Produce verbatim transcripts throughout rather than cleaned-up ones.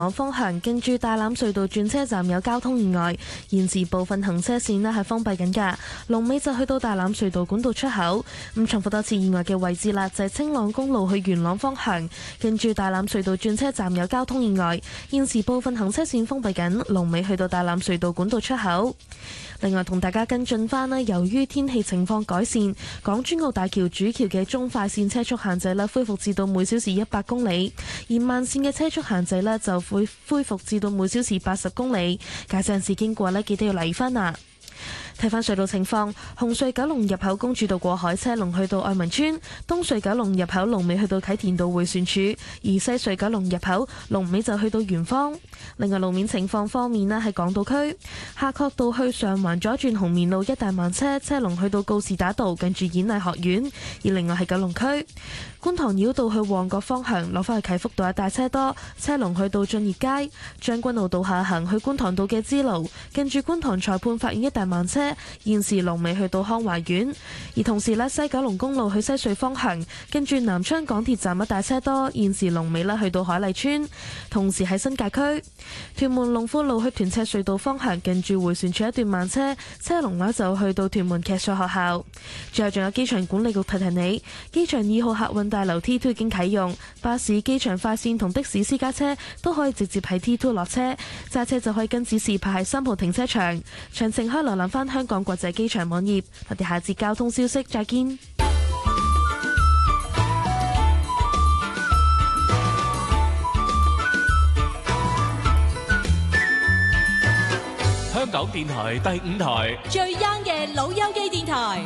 往方向近住大欖隧道轉車站有交通意外，現時部分行車線呢係封閉緊㗎。龍尾就去到大欖隧道管道出口。咁重複多次意外嘅位置啦，就係青朗公路去元朗方向近住大欖隧道轉車站有交通意外，現時部分行車線封閉緊，龍尾去到大欖隧道管道出口。另外同大家跟進翻咧，由於天氣情況改善，港珠澳大橋主橋嘅中快線車速限制咧恢復至到每小時一百公里，而慢線嘅車速限制咧就會恢復至到每小時八十公里。駕駛人士經過咧，記得要留意翻啊！睇翻隧道情況，紅隧九龍入口公主道過海車龍去到愛民村，東隧九龍入口龍尾去到啟田道迴旋處，而西隧九龍入口龍尾就去到圓方。另外路面情況方面呢，喺港島區夏慤道去上環左轉紅棉路一帶慢車，車龍去到告士打道近住演藝學院。而另外係九龍區觀塘繞道去旺角方向攞翻去啟福道一帶車多，車龍去到駿業街。將軍澳道下行去觀塘道嘅支路近住觀塘裁判法院一帶慢車，現時龍尾去到康華苑。而同時呢，西九龍公路去西隧方向近住南昌港鐵站一帶車多，現時龍尾呢去到海麗村。同時喺新界區屯門龍富路去屯赤隧道方向近住迴旋處一段慢車，車龍呢就去到屯門劇社學校。最後仲有機場管理局提提你，機場二號客運大樓 T 二 已經啟用，巴士、機場快線同的士私家車都可以直接喺 T 二落車，揸車就可以跟指示排喺三號停車場。詳情可以瀏覽翻香港國際機場網頁。我哋下節交通消息再見。 香港電台第五台最 young 嘅老友記電台。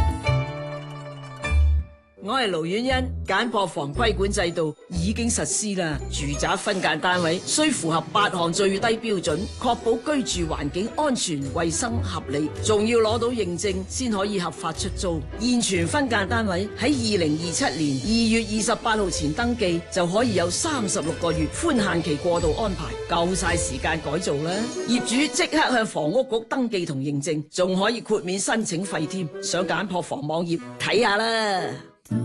我係盧婉欣，簡樸房規管制度已經實施啦。住宅分間單位需符合八項最低標準，確保居住環境安全、衛生、合理，仲要攞到認證先可以合法出租。現存分間單位喺二零二七年二月二十八號前登記，就可以有三十六個月寬限期過渡安排，夠晒時間改造啦。業主即刻向房屋局登記同認證，仲可以豁免申請費添。上簡樸房網頁睇下啦。